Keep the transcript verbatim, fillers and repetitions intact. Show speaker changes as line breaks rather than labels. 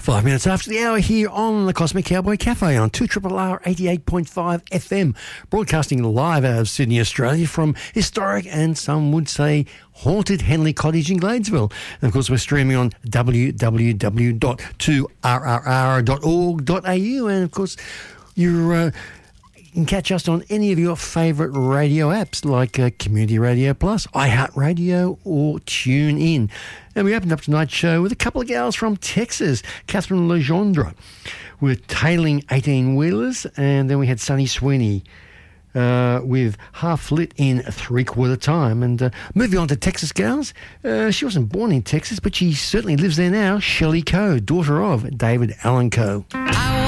Five minutes after the hour here on the Cosmic Cowboy Cafe on two R R R eighty-eight point five F M, broadcasting live out of Sydney, Australia from historic and some would say haunted Henley Cottage in Gladesville. And of course we're streaming on w w w dot two r r r dot org dot a u, and of course you're... Uh, You can catch us on any of your favourite radio apps like uh, Community Radio Plus, iHeartRadio or TuneIn. And we opened up tonight's show with a couple of gals from Texas, Catherine Legendre with Tailing eighteen-wheelers, and then we had Sunny Sweeney uh, with Half Lit in Three-Quarter Time. And uh, moving on to Texas gals, uh, she wasn't born in Texas, but she certainly lives there now, Shelley Coe, daughter of David Allen Coe.